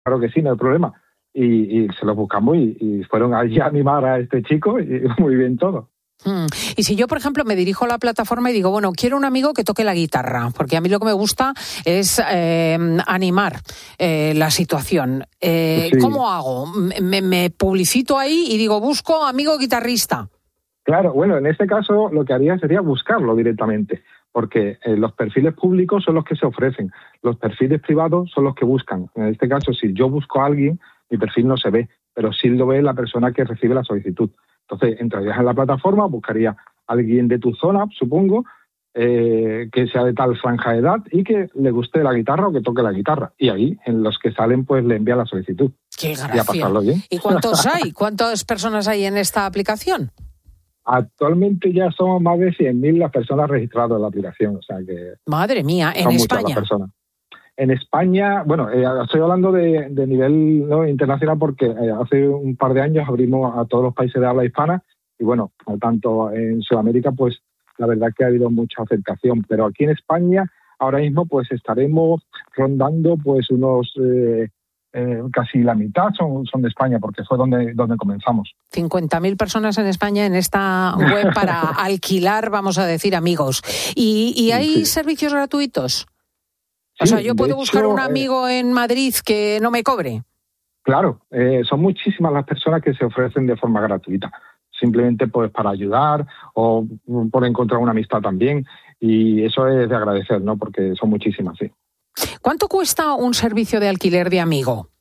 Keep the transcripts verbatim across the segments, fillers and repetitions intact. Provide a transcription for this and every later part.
claro que sí, no hay problema. Y, y se los buscamos y, y fueron allí a animar a este chico y muy bien todo. Hmm. Y si yo, por ejemplo, me dirijo a la plataforma y digo, bueno, quiero un amigo que toque la guitarra, porque a mí lo que me gusta es eh, animar eh, la situación. Eh, sí. ¿Cómo hago? Me, me publicito ahí y digo, busco amigo guitarrista. Claro, bueno, en este caso lo que haría sería buscarlo directamente, porque eh, los perfiles públicos son los que se ofrecen, los perfiles privados son los que buscan. En este caso, si yo busco a alguien, mi perfil no se ve, pero sí lo ve la persona que recibe la solicitud. Entonces, entrarías en la plataforma, buscaría a alguien de tu zona, supongo, eh, que sea de tal franja de edad y que le guste la guitarra o que toque la guitarra. Y ahí, en los que salen, pues le envía la solicitud. ¡Qué gracia! Y a pasarlo bien. ¿Y cuántos hay? ¿Cuántas personas hay en esta aplicación? Actualmente ya somos más de cien mil las personas registradas en la aplicación. O sea que Madre mía, ¿en son España? Muchas las personas. En España, bueno, eh, estoy hablando de, de nivel ¿no? internacional porque eh, hace un par de años abrimos a todos los países de habla hispana y bueno, tanto en Sudamérica, pues la verdad que ha habido mucha aceptación. Pero aquí en España, ahora mismo, pues estaremos rondando pues unos eh, eh, casi la mitad son, son de España porque fue donde, donde comenzamos. cincuenta mil personas en España en esta web para alquilar, vamos a decir, amigos. ¿Y, y hay sí. servicios gratuitos? O sea, ¿yo puedo buscar hecho, un amigo eh, en Madrid que no me cobre? Claro, eh, son muchísimas las personas que se ofrecen de forma gratuita, simplemente pues para ayudar o por encontrar una amistad también, y eso es de agradecer, ¿no? Porque son muchísimas, sí. ¿Cuánto cuesta un servicio de alquiler de amigo?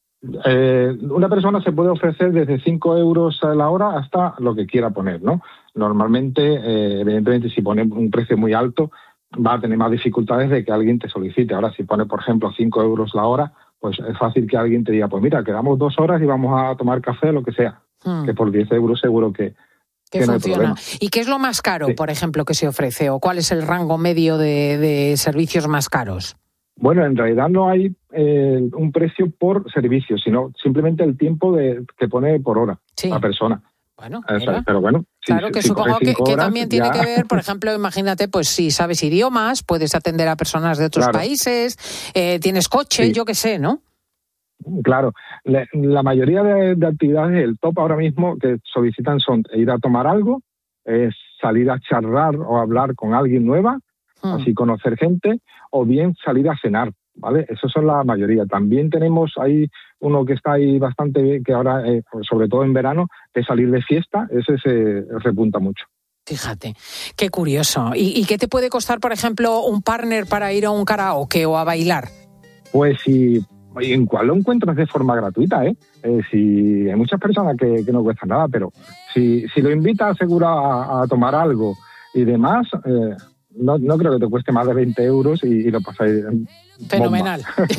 Eh, una persona se puede ofrecer desde cinco euros a la hora hasta lo que quiera poner, ¿no? Normalmente, eh, evidentemente, si pone un precio muy alto, va a tener más dificultades de que alguien te solicite. Ahora, si pone, por ejemplo, cinco euros la hora, pues es fácil que alguien te diga, pues mira, quedamos dos horas y vamos a tomar café, lo que sea. Hmm. Que por diez euros seguro que, que, que funciona. No ¿Y qué es lo más caro, sí. por ejemplo, que se ofrece? ¿O cuál es el rango medio de, de servicios más caros? Bueno, en realidad no hay eh, un precio por servicio, sino simplemente el tiempo de, que pone por hora sí. la persona. Bueno, o sea, pero bueno. Claro, si, que si supongo que, horas, que también tiene ya... que ver, por ejemplo, imagínate, pues si sabes idiomas, puedes atender a personas de otros claro. países, eh, tienes coche, sí. yo qué sé, ¿no? Claro, la, la mayoría de, de actividades, el top ahora mismo que solicitan son ir a tomar algo, eh, salir a charlar o hablar con alguien nueva, hmm. así conocer gente, o bien salir a cenar, ¿vale? Esas son la mayoría. También tenemos ahí uno que está ahí bastante bien, que ahora, eh, sobre todo en verano, es salir de fiesta, ese se repunta mucho. Fíjate, qué curioso. ¿Y, y qué te puede costar, por ejemplo, un partner para ir a un karaoke o a bailar? Pues si... en cual lo encuentras de forma gratuita, ¿eh? eh si hay muchas personas que, que no cuesta nada, pero si, si lo invitas seguro a, a tomar algo y demás, eh, no, no creo que te cueste más de veinte euros y, y lo pasáis. Fenomenal.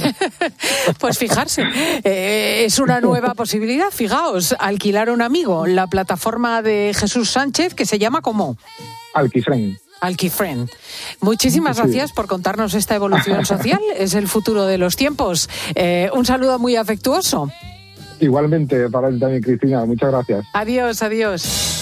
Pues fijarse, eh, es una nueva posibilidad. Fijaos, alquilar a un amigo, la plataforma de Jesús Sánchez que se llama ¿cómo? Alquifriend. Alquifriend. Muchísimas sí. gracias por contarnos esta evolución social. Es el futuro de los tiempos. Eh, un saludo muy afectuoso. Igualmente para él también, Cristina. Muchas gracias. Adiós, adiós.